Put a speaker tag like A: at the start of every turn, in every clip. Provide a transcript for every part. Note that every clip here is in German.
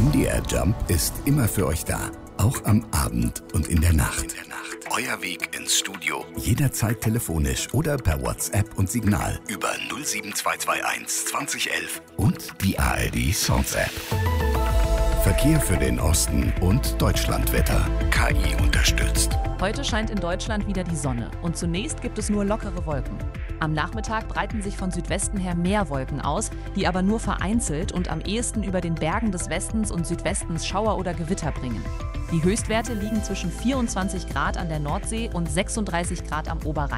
A: MDR Jump ist immer für euch da. Auch am Abend und in der Nacht. Euer Weg ins Studio. Jederzeit telefonisch oder per WhatsApp und Signal über 07221 2011 und die ARD Songs App. Verkehr für den Osten und Deutschlandwetter. KI unterstützt.
B: Heute scheint in Deutschland wieder die Sonne und zunächst gibt es nur lockere Wolken. Am Nachmittag breiten sich von Südwesten her mehr Wolken aus, die aber nur vereinzelt und am ehesten über den Bergen des Westens und Südwestens Schauer oder Gewitter bringen. Die Höchstwerte liegen zwischen 24 Grad an der Nordsee und 36 Grad am Oberrhein.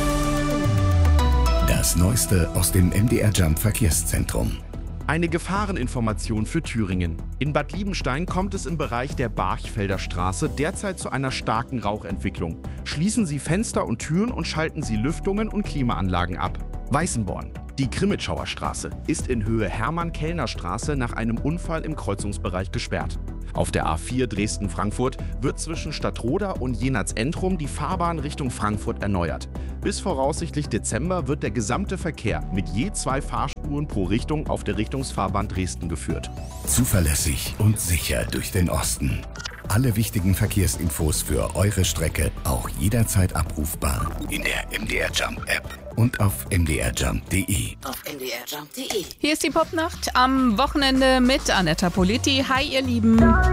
A: Das Neueste aus dem MDR Jump Verkehrszentrum.
C: Eine Gefahreninformation für Thüringen. In Bad Liebenstein kommt es im Bereich der Barchfelder Straße derzeit zu einer starken Rauchentwicklung. Schließen Sie Fenster und Türen und schalten Sie Lüftungen und Klimaanlagen ab. Weißenborn. Die Krimitschauer Straße ist in Höhe Hermann-Kellner-Straße nach einem Unfall im Kreuzungsbereich gesperrt. Auf der A4 Dresden-Frankfurt wird zwischen Stadtroda und Jenatz-Entrum die Fahrbahn Richtung Frankfurt erneuert. Bis voraussichtlich Dezember wird der gesamte Verkehr mit je 2 Fahrspuren pro Richtung auf der Richtungsfahrbahn Dresden geführt.
A: Zuverlässig und sicher durch den Osten. Alle wichtigen Verkehrsinfos für eure Strecke auch jederzeit abrufbar in der MDR Jump App und auf mdrjump.de.
D: Hier ist die Popnacht am Wochenende mit Anetta Politi. Hi, ihr Lieben.